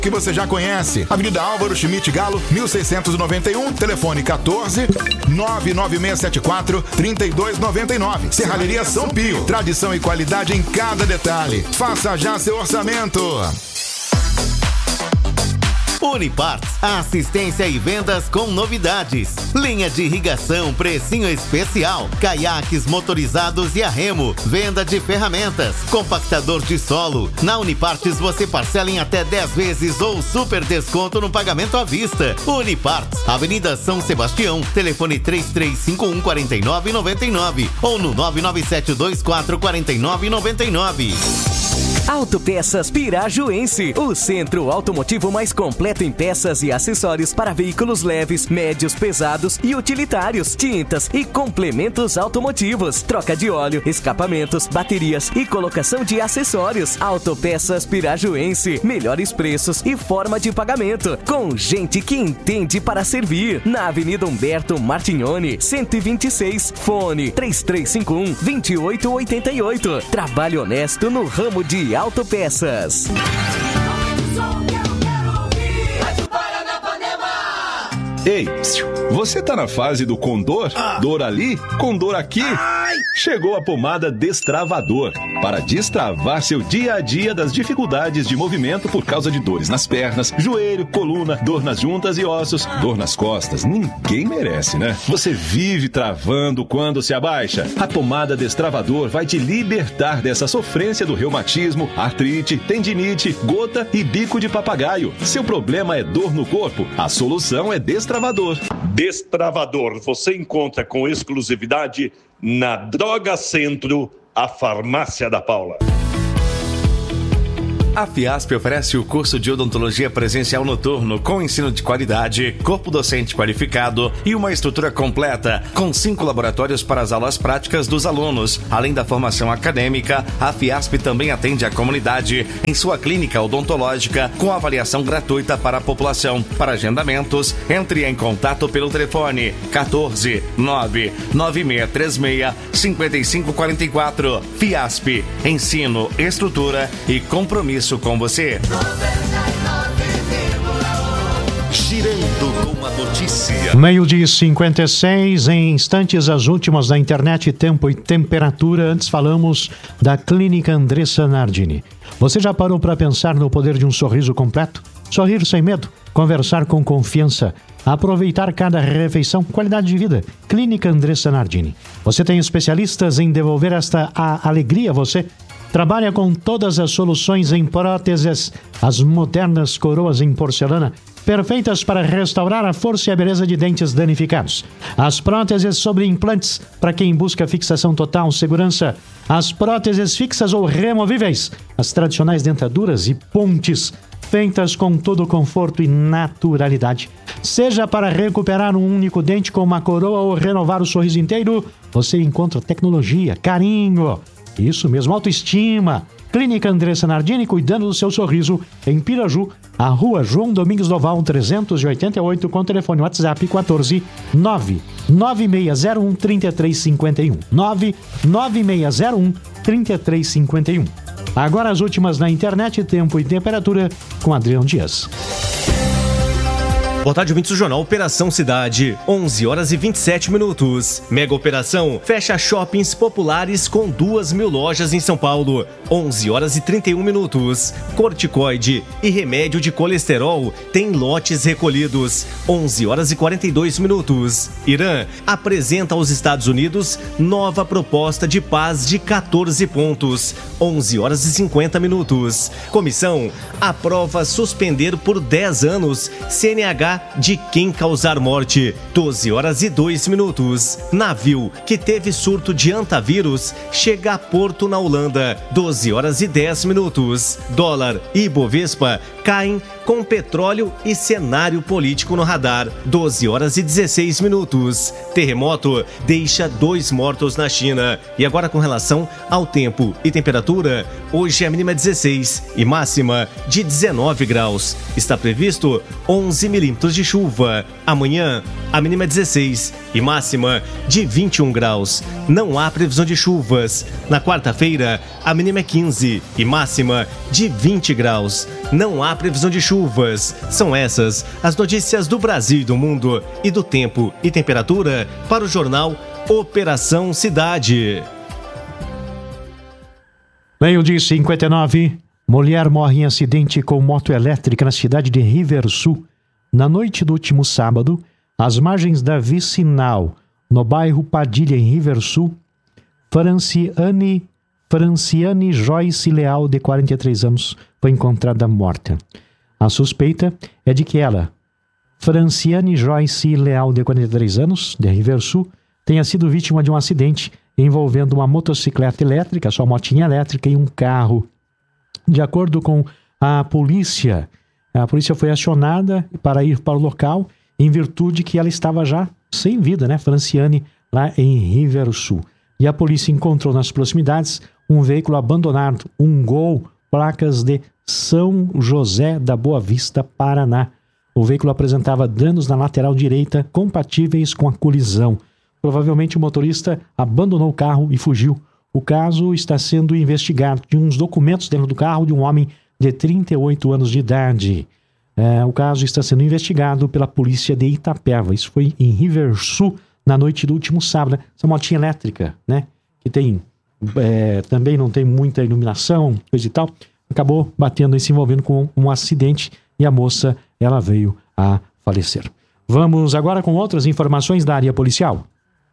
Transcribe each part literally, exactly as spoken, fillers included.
que você já conhece. Avenida Álvaro Schmidt Galo, mil seiscentos e noventa e um, telefone quatorze, nove nove seis sete quatro, três dois nove nove. Serralheria São Pio, tradição e qualidade em cada detalhe. Faça já seu orçamento. Unipart, assistência e vendas com novidades. Linha de irrigação, precinho especial. Caiaques motorizados e a remo. Venda de ferramentas. Compactador de solo. Na Unipartes você parcela em até dez vezes ou super desconto no pagamento à vista. Unipart, Avenida São Sebastião. Telefone três três cinco um, quatro nove nove nove ou no nove nove sete dois quatro quatro nove nove nove. Autopeças Pirajuense, o centro automotivo mais completo em peças e acessórios para veículos leves, médios, pesados e utilitários, tintas e complementos automotivos, troca de óleo, escapamentos, baterias e colocação de acessórios. Autopeças Pirajuense, melhores preços e forma de pagamento, com gente que entende para servir. Na Avenida Humberto Martignoni, cento e vinte e seis, fone três três cinco um, dois oito oito oito. Trabalho honesto no ramo de autopeças. Ei, você tá na fase do condor? Ah. Dor ali, condor aqui? Ai. Chegou a pomada Destravador para destravar seu dia a dia das dificuldades de movimento por causa de dores nas pernas, joelho, coluna, dor nas juntas e ossos, dor nas costas. Ninguém merece, né? Você vive travando quando se abaixa. A pomada Destravador vai te libertar dessa sofrência do reumatismo, artrite, tendinite, gota e bico de papagaio. Seu problema é dor no corpo? A solução é Destravador. Destravador você encontra com exclusividade na Droga Centro, a farmácia da Paula. A Fiasp oferece o curso de odontologia presencial noturno com ensino de qualidade, corpo docente qualificado e uma estrutura completa, com cinco laboratórios para as aulas práticas dos alunos. Além da formação acadêmica, a Fiasp também atende a comunidade em sua clínica odontológica com avaliação gratuita para a população. Para agendamentos, entre em contato pelo telefone quatorze, nove nove seis três seis, cinco cinco quatro quatro. Fiasp, ensino, estrutura e compromisso com você. Girando com a notícia. Meio-dia e cinquenta e seis, em instantes as últimas da internet, tempo e temperatura. Antes falamos da Clínica Andressa Nardini. Você já parou para pensar no poder de um sorriso completo? Sorrir sem medo, conversar com confiança, aproveitar cada refeição, qualidade de vida. Clínica Andressa Nardini. Você tem especialistas em devolver esta a alegria a você? Trabalha com todas as soluções em próteses, as modernas coroas em porcelana, perfeitas para restaurar a força e a beleza de dentes danificados. As próteses sobre implantes, para quem busca fixação total, segurança. As próteses fixas ou removíveis, as tradicionais dentaduras e pontes, feitas com todo conforto e naturalidade. Seja para recuperar um único dente com uma coroa ou renovar o sorriso inteiro, você encontra tecnologia, carinho. Isso mesmo, autoestima. Clínica Andressa Nardini, cuidando do seu sorriso, em Piraju, a rua João Domingos Doval, trezentos e oitenta e oito, com telefone WhatsApp quatorze, nove nove seis zero um, três três cinco um. nove nove seis zero um, três três cinco um. Agora as últimas na internet, tempo e temperatura, com Adriano Dias. Boa tarde, ouvintes do Jornal Operação Cidade, onze horas e vinte e sete minutos. Mega Operação fecha shoppings populares com duas mil lojas em São Paulo, onze horas e trinta e um minutos. Corticoide e remédio de colesterol tem lotes recolhidos, onze horas e quarenta e dois minutos. Irã apresenta aos Estados Unidos nova proposta de paz de quatorze pontos, onze horas e cinquenta minutos. Comissão aprova suspender por dez anos C N H de quem causar morte, doze horas e dois minutos. Navio que teve surto de antavírus chega a Porto na Holanda, doze horas e dez minutos. Dólar e Ibovespa caem com petróleo e cenário político no radar, doze horas e dezesseis minutos. Terremoto deixa dois mortos na China. E agora com relação ao tempo e temperatura, hoje é a mínima dezesseis e máxima de dezenove graus. Está previsto onze milímetros de chuva. Amanhã, a mínima é dezesseis e máxima de vinte e um graus. Não há previsão de chuvas. Na quarta-feira, a mínima é quinze e máxima de vinte graus. não há previsão de chuvas. São essas as notícias do Brasil e do mundo e do tempo e temperatura para o jornal Operação Cidade. Meio-dia e cinquenta e nove. Mulher morre em acidente com moto elétrica na cidade de Riversul. Na noite do último sábado, às margens da Vicinal, no bairro Padilha, em Riversul, Franciane, Franciane Joyce Leal, de quarenta e três anos, foi encontrada morta. A suspeita é de que ela, Franciane Joyce Leal, de quarenta e três anos, de Riversul, tenha sido vítima de um acidente envolvendo uma motocicleta elétrica, sua motinha elétrica e um carro. De acordo com a polícia, a polícia foi acionada para ir para o local em virtude que ela estava já sem vida, né, Franciane, lá em Riversul. E a polícia encontrou nas proximidades um veículo abandonado, um Gol, placas de São José da Boa Vista, Paraná. O veículo apresentava danos na lateral direita compatíveis com a colisão. Provavelmente o motorista abandonou o carro e fugiu. O caso está sendo investigado. Tinha uns documentos dentro do carro de um homem de trinta e oito anos de idade. É, o caso está sendo investigado pela polícia de Itapeva. Isso foi em Riversul, na noite do último sábado. Essa motinha elétrica, né? Que tem, é, também não tem muita iluminação, coisa e tal. Acabou batendo e se envolvendo com um acidente e a moça, ela veio a falecer. Vamos agora com outras informações da área policial.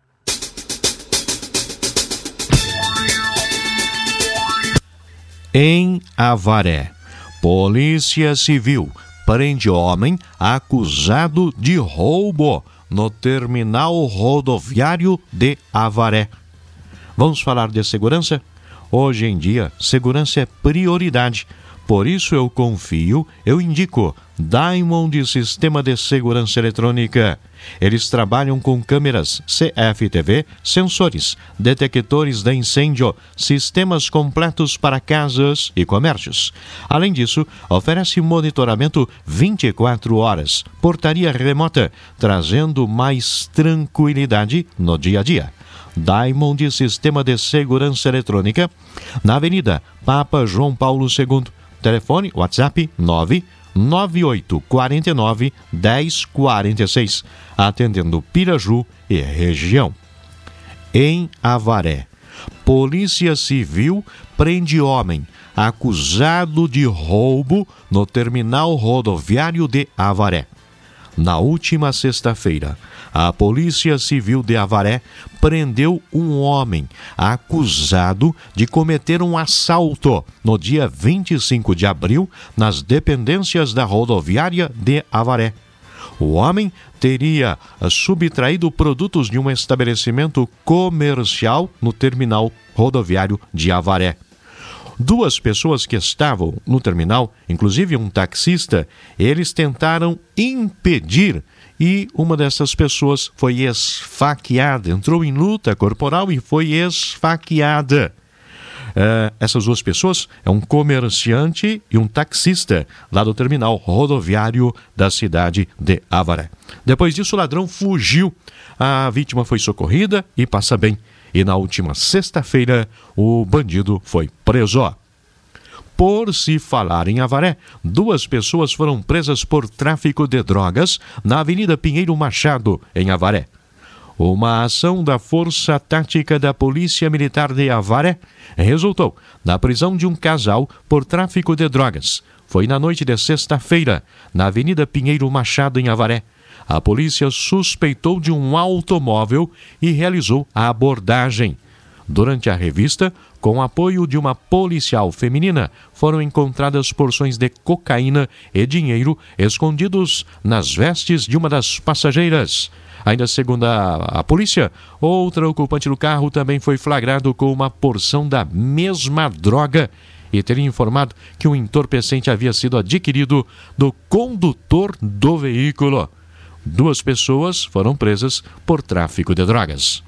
Em Avaré, Polícia Civil prende homem acusado de roubo no terminal rodoviário de Avaré. Vamos falar de segurança? Hoje em dia, segurança é prioridade. Por isso eu confio, eu indico Diamond Sistema de Segurança Eletrônica. Eles trabalham com câmeras C F T V, sensores, detectores de incêndio, sistemas completos para casas e comércios. Além disso, oferece monitoramento vinte e quatro horas, portaria remota, trazendo mais tranquilidade no dia a dia. Diamond Sistema de Segurança Eletrônica, na Avenida Papa João Paulo segundo. Telefone WhatsApp nove nove oito quatro nove um zero quatro seis, atendendo Piraju e região. Em Avaré, Polícia Civil prende homem acusado de roubo no terminal rodoviário de Avaré. Na última sexta-feira, a Polícia Civil de Avaré prendeu um homem acusado de cometer um assalto no dia vinte e cinco de abril nas dependências da rodoviária de Avaré. O homem teria subtraído produtos de um estabelecimento comercial no terminal rodoviário de Avaré. Duas pessoas que estavam no terminal, inclusive um taxista, eles tentaram impedir e uma dessas pessoas foi esfaqueada, entrou em luta corporal e foi esfaqueada. Uh, essas duas pessoas é um comerciante e um taxista lá do terminal rodoviário da cidade de Avaré. Depois disso, o ladrão fugiu. A vítima foi socorrida e passa bem. E na última sexta-feira, o bandido foi preso. Por se falar em Avaré, duas pessoas foram presas por tráfico de drogas na Avenida Pinheiro Machado, em Avaré. Uma ação da Força Tática da Polícia Militar de Avaré resultou na prisão de um casal por tráfico de drogas. Foi na noite de sexta-feira, na Avenida Pinheiro Machado, em Avaré. A polícia suspeitou de um automóvel e realizou a abordagem. Durante a revista, com apoio de uma policial feminina, foram encontradas porções de cocaína e dinheiro escondidos nas vestes de uma das passageiras. Ainda segundo a, a polícia, outra ocupante do carro também foi flagrado com uma porção da mesma droga e teria informado que o entorpecente havia sido adquirido do condutor do veículo. Duas pessoas foram presas por tráfico de drogas.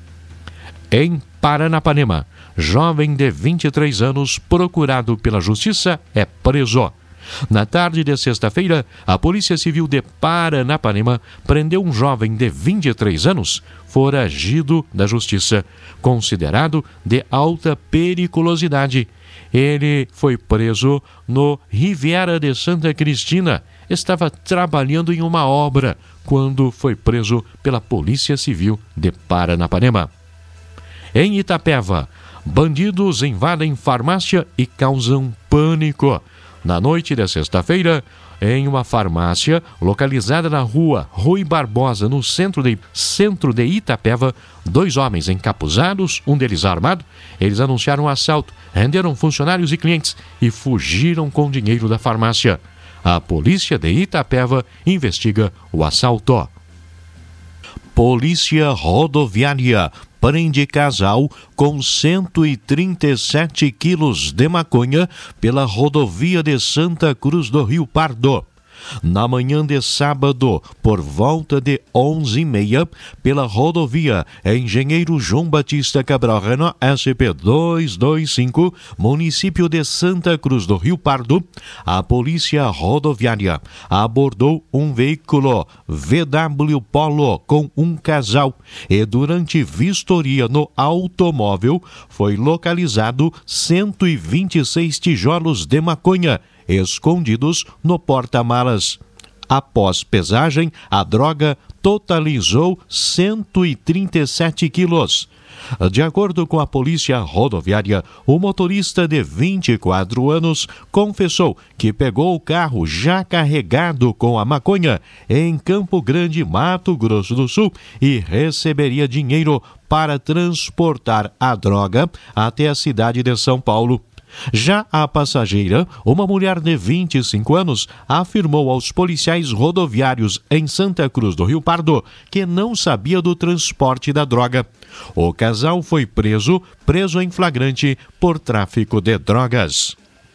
Em Paranapanema, jovem de vinte e três anos, procurado pela justiça, é preso. Na tarde de sexta-feira, a Polícia Civil de Paranapanema prendeu um jovem de vinte e três anos, foragido da Justiça, considerado de alta periculosidade. Ele foi preso no Riviera de Santa Cristina. Estava trabalhando em uma obra quando foi preso pela Polícia Civil de Paranapanema. Em Itapeva, bandidos invadem farmácia e causam pânico. Na noite de sexta-feira, em uma farmácia localizada na rua Rui Barbosa, no centro de, centro de Itapeva, dois homens encapuzados, um deles armado, eles anunciaram um assalto, renderam funcionários e clientes e fugiram com dinheiro da farmácia. A polícia de Itapeva investiga o assalto. Polícia Rodoviária prende casal com cento e trinta e sete quilos de maconha pela rodovia de Santa Cruz do Rio Pardo. Na manhã de sábado, por volta de onze e meia, pela rodovia Engenheiro João Batista Cabral Renault S P duzentos e vinte e cinco, município de Santa Cruz do Rio Pardo, a Polícia Rodoviária abordou um veículo V W Polo com um casal e durante vistoria no automóvel foi localizado cento e vinte e seis tijolos de maconha escondidos no porta-malas. Após pesagem, a droga totalizou cento e trinta e sete quilos. De acordo com a Polícia Rodoviária, o motorista de vinte e quatro anos confessou que pegou o carro já carregado com a maconha em Campo Grande, Mato Grosso do Sul, e receberia dinheiro para transportar a droga até a cidade de São Paulo. Já a passageira, uma mulher de vinte e cinco anos, afirmou aos policiais rodoviários em Santa Cruz do Rio Pardo que não sabia do transporte da droga. O casal foi preso, preso em flagrante por tráfico de drogas.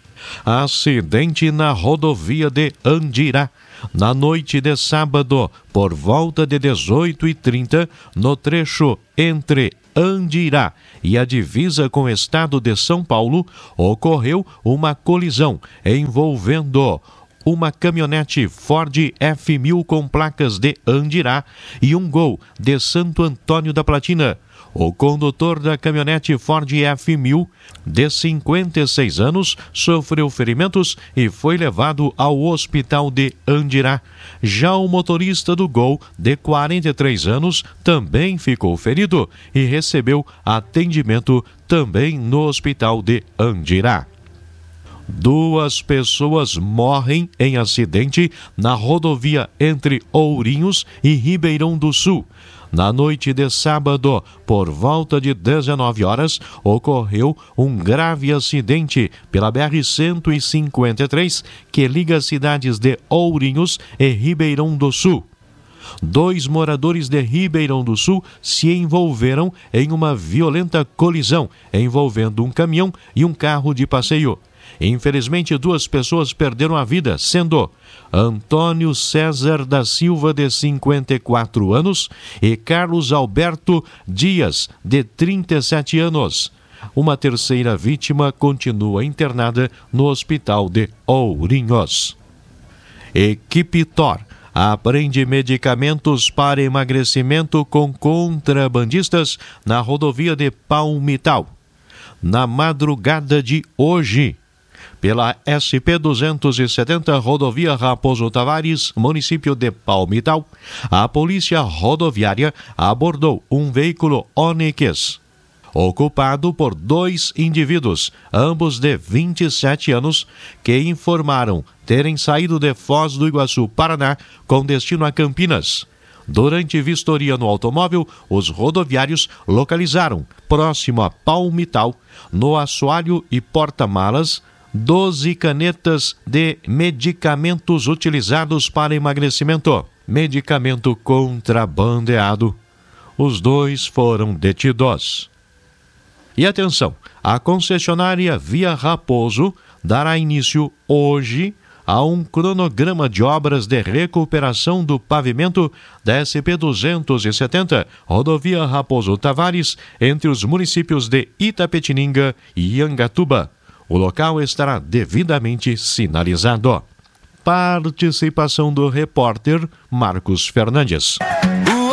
Acidente na rodovia de Andirá. Na noite de sábado, por volta de dezoito e trinta, no trecho entre Andirá e a divisa com o estado de São Paulo, ocorreu uma colisão envolvendo uma caminhonete Ford F mil com placas de Andirá e um Gol de Santo Antônio da Platina. O condutor da caminhonete Ford F mil, de cinquenta e seis anos, sofreu ferimentos e foi levado ao hospital de Andirá. Já o motorista do Gol, de quarenta e três anos, também ficou ferido e recebeu atendimento também no hospital de Andirá. Duas pessoas morrem em acidente na rodovia entre Ourinhos e Ribeirão do Sul. Na noite de sábado, por volta de dezenove horas, ocorreu um grave acidente pela B R cento e cinquenta e três, que liga as cidades de Ourinhos e Ribeirão do Sul. Dois moradores de Ribeirão do Sul se envolveram em uma violenta colisão envolvendo um caminhão e um carro de passeio. Infelizmente, duas pessoas perderam a vida, sendo Antônio César da Silva, de cinquenta e quatro anos, e Carlos Alberto Dias, de trinta e sete anos. Uma terceira vítima continua internada no hospital de Ourinhos. Equipe Thor apreende medicamentos para emagrecimento com contrabandistas na rodovia de Palmital. Na madrugada de hoje, pela S P duzentos e setenta, rodovia Raposo Tavares, município de Palmital, a Polícia Rodoviária abordou um veículo Onix, ocupado por dois indivíduos, ambos de vinte e sete anos, que informaram terem saído de Foz do Iguaçu, Paraná, com destino a Campinas. Durante vistoria no automóvel, os rodoviários localizaram, próximo a Palmital, no assoalho e porta-malas, doze canetas de medicamentos utilizados para emagrecimento. Medicamento contrabandeado. Os dois foram detidos. E atenção, a concessionária Via Raposo dará início hoje a um cronograma de obras de recuperação do pavimento da S P duzentos e setenta, rodovia Raposo Tavares, entre os municípios de Itapetininga e Angatuba. O local estará devidamente sinalizado. Participação do repórter Marcos Fernandes.